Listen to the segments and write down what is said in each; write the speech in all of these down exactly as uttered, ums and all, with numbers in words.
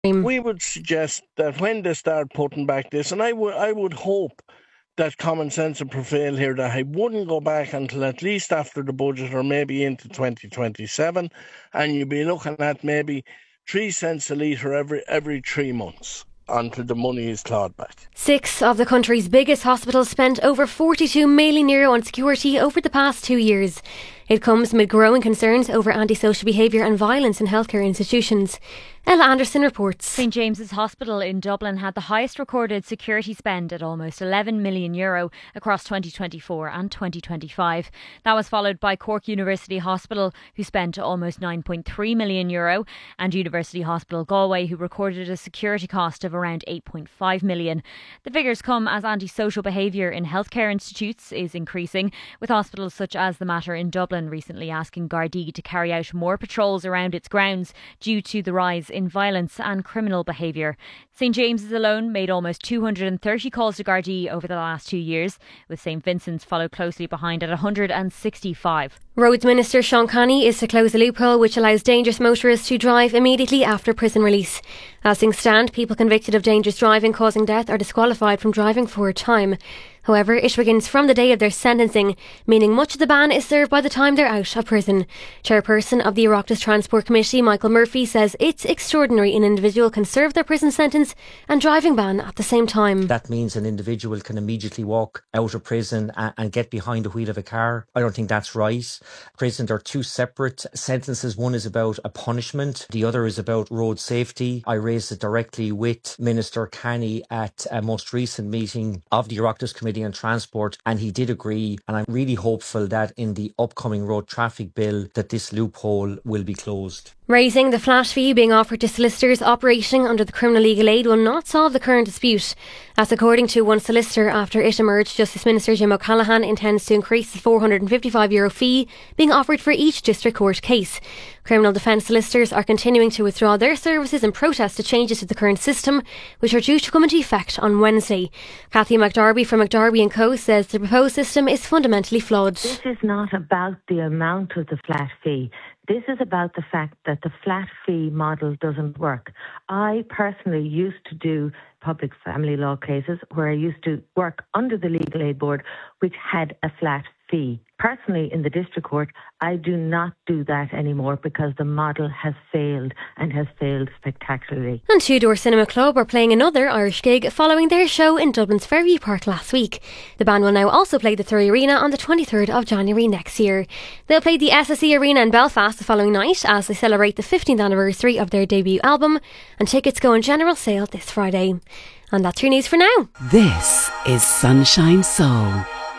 We would suggest that when they start putting back this, and I would, I would hope that common sense would prevail here, that I wouldn't go back until at least after the budget or maybe into twenty twenty-seven, and you'd be looking at maybe three cents a litre every every three months until the money is clawed back. Six of the country's biggest hospitals spent over forty-two million euro on security over the past two years. It comes amid growing concerns over antisocial behaviour and violence in healthcare institutions. Ella Anderson reports. St James's Hospital in Dublin had the highest recorded security spend at almost eleven million euro across twenty twenty-four and twenty twenty-five. That was followed by Cork University Hospital, who spent almost nine point three million euro, and University Hospital Galway, who recorded a security cost of around eight point five million. The figures come as antisocial behaviour in healthcare institutes is increasing, with hospitals such as the Mater in Dublin recently asking Gardaí to carry out more patrols around its grounds due to the rise in violence and criminal behaviour. St James's alone made almost two hundred thirty calls to Gardaí over the last two years, with St Vincent's followed closely behind at one hundred sixty-five. Roads Minister Sean Canney is to close a loophole which allows dangerous motorists to drive immediately after prison release. As things stand, people convicted of dangerous driving causing death are disqualified from driving for a time. However, it begins from the day of their sentencing, meaning much of the ban is served by the time they're out of prison. Chairperson of the Oireachtas Transport Committee, Michael Murphy, says it's extraordinary an individual can serve their prison sentence and driving ban at the same time. That means an individual can immediately walk out of prison and, and get behind the wheel of a car. I don't think that's right. Prison are two separate sentences. One is about a punishment. The other is about road safety. I raised it directly with Minister Canney at a most recent meeting of the Oireachtas Committee and Transport, and he did agree, and I'm really hopeful that in the upcoming road traffic bill that this loophole will be closed. Raising the flat fee being offered to solicitors operating under the criminal legal aid will not solve the current dispute. As according to one solicitor, after it emerged, Justice Minister Jim O'Callaghan intends to increase the four hundred fifty-five euro fee being offered for each district court case. Criminal defence solicitors are continuing to withdraw their services in protest to changes to the current system, which are due to come into effect on Wednesday. Cathy McDarby from McDarby and Co says the proposed system is fundamentally flawed. This is not about the amount of the flat fee. This is about the fact that the flat fee model doesn't work. I personally used to do public family law cases where I used to work under the Legal Aid Board, which had a flat fee. Personally, in the district court, I do not do that anymore because the model has failed and has failed spectacularly. And Two Door Cinema Club are playing another Irish gig following their show in Dublin's Fairview Park last week. The band will now also play the Three Arena on the twenty-third of January next year. They'll play the S S E Arena in Belfast the following night as they celebrate the fifteenth anniversary of their debut album, and tickets go on general sale this Friday. And that's your news for now. This is Sunshine Soul.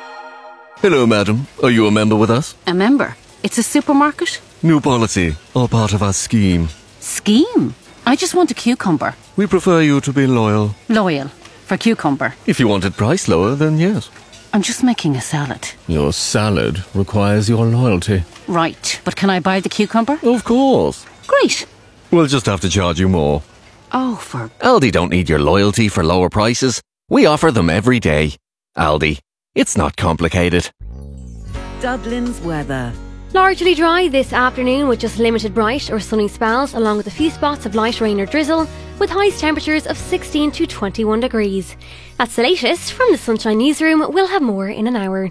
Hello, madam. Are you a member with us? A member? It's a supermarket? New policy, all part of our scheme. Scheme? I just want a cucumber. We prefer you to be loyal. Loyal? For cucumber? If you wanted price lower, then yes. I'm just making a salad. Your salad requires your loyalty. Right, but can I buy the cucumber? Of course. Great. We'll just have to charge you more. Oh, for... Aldi don't need your loyalty for lower prices. We offer them every day. Aldi. It's not complicated. Dublin's weather. Largely dry this afternoon with just limited bright or sunny spells, along with a few spots of light rain or drizzle, with highest temperatures of sixteen to twenty-one degrees. That's the latest from the Sunshine Newsroom. We'll have more in an hour.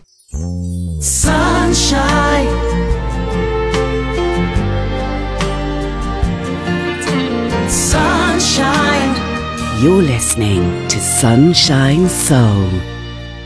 Sunshine. Sunshine. You're listening to Sunshine Soul.